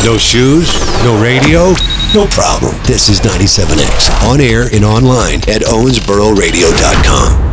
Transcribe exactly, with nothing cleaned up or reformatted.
No shoes? No radio? No problem. This is ninety-seven X, on air and online at owensboro radio dot com.